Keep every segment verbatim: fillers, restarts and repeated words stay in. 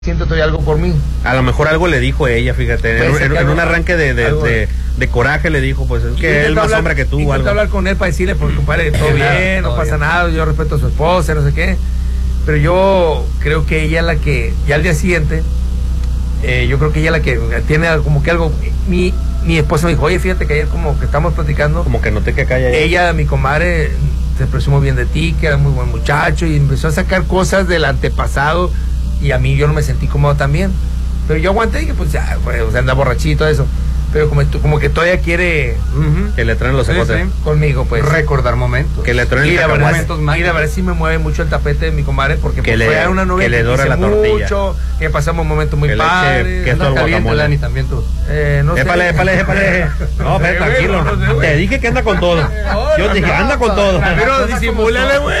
siento todavía algo por mí. A lo mejor algo le dijo ella, fíjate, en, en, en un arranque de, de, de, de coraje le dijo, pues es que él más hombre que tú o algo. hablar con él para decirle, pues compadre, todo bien, no pasa nada, yo respeto a su esposa, no sé qué. Pero yo creo que ella es la que, ya al día siguiente, eh, yo creo que ella es la que tiene como que algo, mi, mi esposa me dijo, oye, fíjate que ayer como que estamos platicando. Como que noté que calla ella. Ella, mi comadre, se presumo bien de ti, que era muy buen muchacho, y empezó a sacar cosas del antepasado. Y a mí yo no me sentí cómodo también. Pero yo aguanté y que pues ya, pues, o sea, anda borrachito, eso. Pero como, como que todavía quiere... Uh-huh. Que le traen los ojos, sí, sí. Conmigo, pues. Recordar momentos. Que le traen el momentos más. Y la verdad sí me mueve mucho el tapete de mi comadre, porque que pues, le, fue una novia que, que le dora la tortilla. Mucho, que pasamos momentos muy padres. Que anda caliente, Dani, también tú. Eh, no épale, sé. épale, épale. No, pero tranquilo. No, no sé, te dije que anda con todo. Yo dije, anda con todo. Pero disimúlale, güey.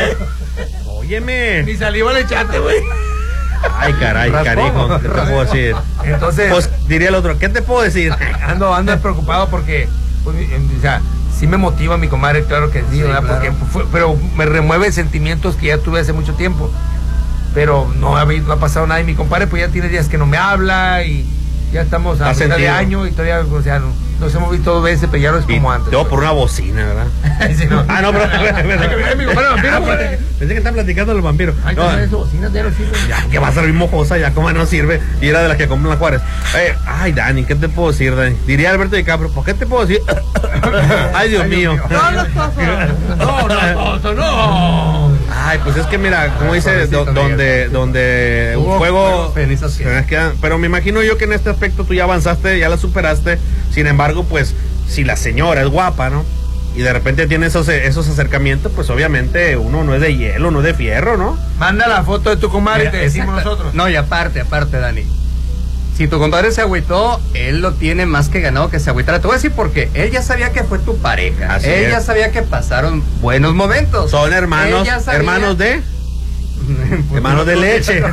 Óyeme. Ni saliva le echaste, güey. Ay, caray, carijo, ¿qué te puedo decir? Entonces, pues diría el otro, ¿qué te puedo decir? Ando, ando preocupado porque, pues, o sea, sí me motiva mi comadre, claro que sí, sí, ¿verdad? Claro. Porque fue, pero me remueve sentimientos que ya tuve hace mucho tiempo. Pero no ha, no ha pasado nada y mi compadre pues ya tiene días que no me habla y ya estamos a mitad de año y todavía, o sea, no, nos hemos visto dos veces, pero ya no es como antes. Todo por una bocina, ¿verdad? Sí, no. Ah, no, pero... mi compadre vampiro, pues. Pensé que están platicando los vampiros. Ay, no, eso, bocinas ya no sirve. Ya, que va a servir mojosa, ya como no sirve. Y era de las que compran las Juárez. Eh, ay, Dani, ¿qué te puedo decir, Dani? Diría Alberto DiCaprio, ¿por qué te puedo decir? Ay, Dios mío. No, no, no, no, no, no. Ay, pues es que mira, como dice, do, donde, donde un juego... Pero me imagino yo que en este aspecto tú ya avanzaste, ya la superaste. Sin embargo, pues, si la señora es guapa, ¿no? Y de repente tiene esos, esos acercamientos, pues obviamente uno no es de hielo, no es de fierro, ¿no? Manda la foto de tu comadre y te decimos exacto. nosotros. No, y aparte, aparte, Dani. Si tu compadre se agüitó, él lo tiene más que ganado que se agüitara. Te voy a decir por qué. Él ya sabía que fue tu pareja. Así él es. ya sabía que pasaron buenos momentos. Son hermanos, sabía... hermanos de... hermanos de leche.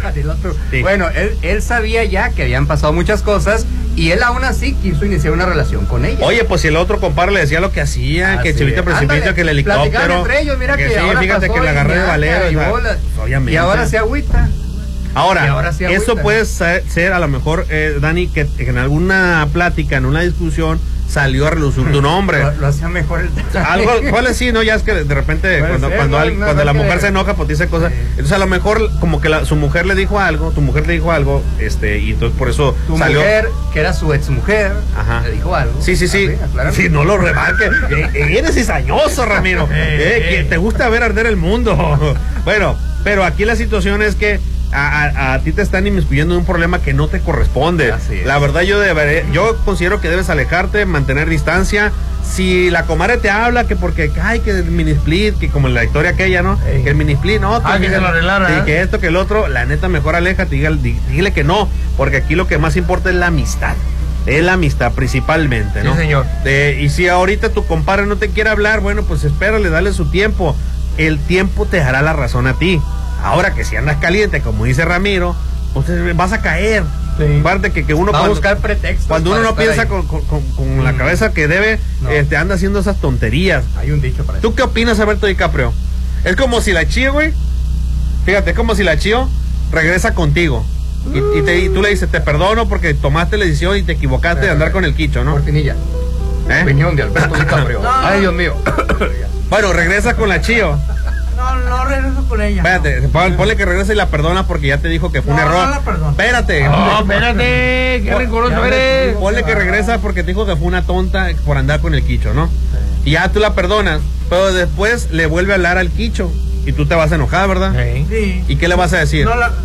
Sí. Bueno, él, él sabía ya que habían pasado muchas cosas y él aún así quiso iniciar una relación con ella. Oye, pues si el otro compadre le decía lo que hacía, ah, que sí. Chivita Precipicio, que el helicóptero, entre ellos, mira que, que sí, fíjate que la agarré de valero, y, o sea, bola, obviamente. Y ahora se agüita. Ahora, ahora sí eso puede ser, ser a lo mejor, eh, Dani, que, que en alguna plática, en una discusión, salió a relucir tu nombre. Lo, lo hacía mejor el... Algo, ¿cuál es? Sí, no, ya es que de repente puede cuando, ser, cuando, no, al, no, cuando no, la no, mujer que... se enoja, pues dice cosas. Sí. Entonces a lo mejor como que la, su mujer le dijo algo, tu mujer le dijo algo, este, y entonces por eso tu salió. mujer, que era su ex mujer, ajá, le dijo algo. Sí, sí, sí. Sí, no lo remarques. Eres cizañoso, Ramiro. Eh, que te gusta ver arder el mundo. Bueno, pero aquí la situación es que A, a, a ti te están inmiscuyendo en un problema que no te corresponde. La verdad yo deberé, yo considero que debes alejarte, mantener distancia. Si la comadre te habla que porque ay que el mini split, que como en la historia aquella, ¿no? Ey. Que el mini split, no, ah, que, que se lo arreglara, ¿eh? Que esto, que el otro, la neta mejor aléjate, dígale, dígale que no, porque aquí lo que más importa es la amistad. Es la amistad principalmente, ¿no? Sí, señor. Eh, y si ahorita tu compadre no te quiere hablar, bueno, pues espérale, dale su tiempo. El tiempo te dará la razón a ti. Ahora que si andas caliente, como dice Ramiro, pues vas a caer. Sí. Aparte que, que uno va cuando, a buscar pretextos. Cuando uno no piensa con, con, con, con mm. la cabeza que debe, no. este, anda haciendo esas tonterías. Hay un dicho para eso. ¿Tú qué opinas, Alberto DiCaprio? Es como si la Chío, güey. Fíjate, es como si la Chío regresa contigo. Y, y, te, y tú le dices, te perdono porque tomaste la decisión y te equivocaste de andar con el quicho, ¿no? Cortinilla. ¿Eh? Opinión de Alberto DiCaprio. No. Ay, Dios mío. Bueno, regresa con la Chío. No, no regreso con ella. Espérate, no. ponle que regrese y la perdona porque ya te dijo que fue no, un error. No la perdono. Espérate. No, espérate. Qué rencoroso eres. Ponle que regresa porque te dijo que fue una tonta por andar con el quicho, ¿no? Sí. Y ya tú la perdonas, pero después le vuelve a hablar al quicho y tú te vas a enojar, ¿verdad? Sí. sí. ¿Y qué le vas a decir? No la...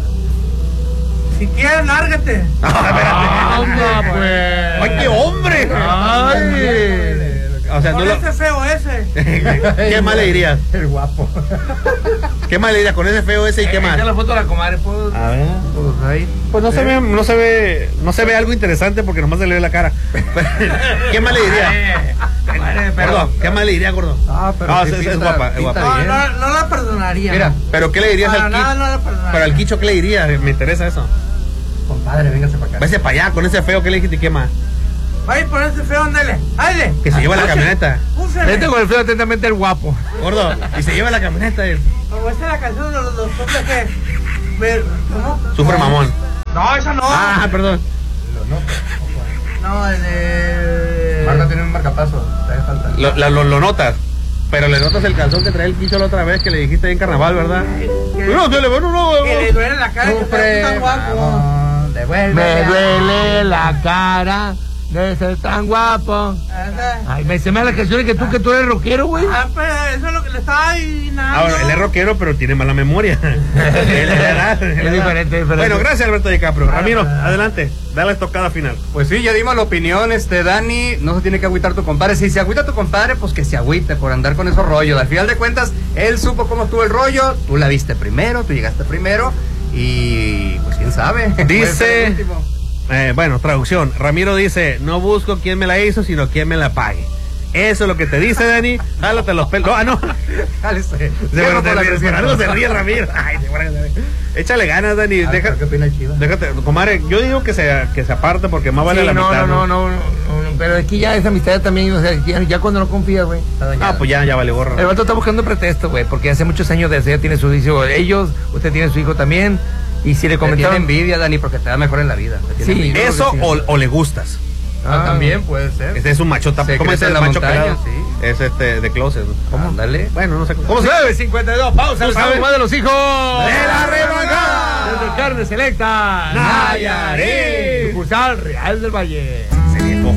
Si quieres, lárgate. Ah, ¡Anda, pues! ¡Ay, qué hombre! ¡Ay! O sea, con no ese lo... feo ese. ¿Qué más le dirías? El guapo. ¿Qué más le dirías con ese feo ese y qué más? Ya la foto de la comadre, pues. A ver. Pues ahí. Pues no ¿Eh? se ve, no se ve, no se ve algo interesante porque nomás se le ve la cara. ¿Qué más le diría? Perdón, ¿qué más le diría, gordo? Ah, pero no, es, es guapa, es guapa. No, no, no la perdonaría. Mira, pero ¿qué le dirías no, al no, quicho? No la perdonaría. Pero al quicho, ¿qué le dirías? Me interesa eso. Compadre, véngase para acá. Vese para allá, con ese feo, ¿qué le dijiste y qué más? Vaya por ese feo, ándale, ándale. Que se lleva la camioneta. Vete con el feo atentamente el guapo. Gordo, y se lleva la camioneta él. Como esta es la canción de los dos hombres que... ¿Cómo? Sufre mamón. No, esa no. Ah, perdón. No, el de. Marta tiene un marcapaso. Te falta. Lo, la- lo, lo notas. Pero le notas el calzón que trae el quicho la otra vez que le dijiste ahí en carnaval, ¿verdad? No, se le ve, no, no, Que le duele la cara, que Sufre, está tan guapo. vamos, devuélvele Me a- duele la cara de ser tan guapo. Esa. Ay, me se me da la canción que tú, que tú eres rockero, güey. Ah, pero eso es lo que le estaba adivinando. Ahora, él es rockero, pero tiene mala memoria. Es la edad, es la Es edad. diferente, diferente. Bueno, gracias, Alberto DiCaprio. Ramiro, adelante. Dale la estocada final. Pues sí, ya dimos la opinión, este, Dani, no se tiene que agüitar tu compadre. Si se agüita tu compadre, pues que se agüite por andar con esos rollos. Al final de cuentas, él supo cómo estuvo el rollo, tú la viste primero, tú llegaste primero, y pues quién sabe. Puede ser el Dice, último. eh, bueno, traducción. Ramiro dice, no busco quién me la hizo, sino quién me la pague. Eso es lo que te dice, Dani. Jálate los pelos. No, ah, no. Jálese. De Cierro verdad, por la por presión. algo se ríe Ramiro. Ay, de verdad, de verdad. Échale ganas, Dani. Ah, Deja, ¿qué opina el Chiva? déjate, comadre, yo digo que se, que se aparte porque más vale Sí, la no, mitad. no, no, no, no, no, pero aquí ya esa amistad también, o sea, ya, ya cuando no confías, güey. Está dañado. Ah, pues ya, ya vale gorro. El vato está buscando pretexto, güey, porque hace muchos años de eso ya tiene su hijo, ellos, usted tiene su hijo también, y si le Te tiene comentaron... envidia, Dani, porque te va mejor en la vida. Te tiene Sí. envidia. Eso sí. o, o le gustas. Ah, Ah. también puede ser. Ese es un machota. Se ¿Cómo es crece el en la macho montaña, pelado? sí. Es este de closet. ¿Cómo? Ándale. Bueno, no sé cómo. ¿Cómo se nueve cincuenta y dos, pausa, ¿Tú el sabes? sábado de los hijos ¡De la remangada! Desde Carne Selecta Nayarit. Sucursal Real del Valle.